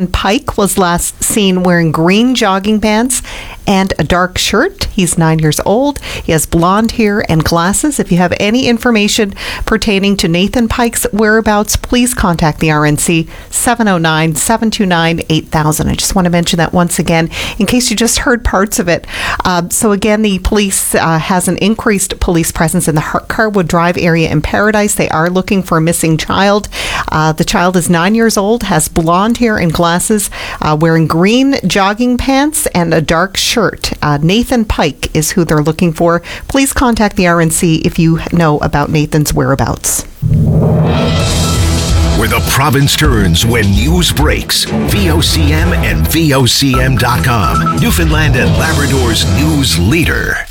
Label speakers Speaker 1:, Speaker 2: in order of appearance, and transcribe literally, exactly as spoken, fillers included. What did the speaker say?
Speaker 1: Pike was last seen wearing green jogging pants and a dark shirt. He's nine years old. He has blonde hair and glasses. If you have any information pertaining to Nathan Pike's whereabouts, please contact the R N C, seven oh nine, seven two nine, eight thousand. I just want to mention that once again, in case you just heard parts of it. Uh, so again, the police uh, has an increased police presence in the Carwood Drive area in Paradise. They are looking for a missing child. Uh, the child is nine years old, has blonde hair and glasses, uh, wearing green jogging pants and a dark shirt. Uh, Nathan Pike is who they're looking for. Please contact the R N C if you know about Nathan's whereabouts.
Speaker 2: Where the province turns when news breaks. V O C M and V O C M dot com. Newfoundland and Labrador's news leader.